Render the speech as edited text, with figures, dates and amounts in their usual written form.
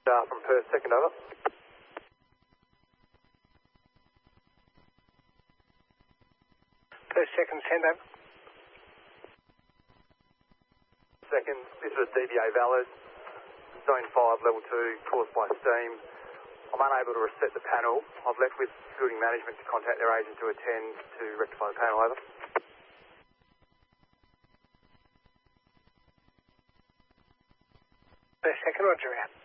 From Perth, second over. Perth, second, send over. Second, this is DBA Valid. Zone 5, level 2, caused by steam. I'm unable to reset the panel. I've left with building management to contact their agent to attend to rectify the panel, over. Perth, second, roger out.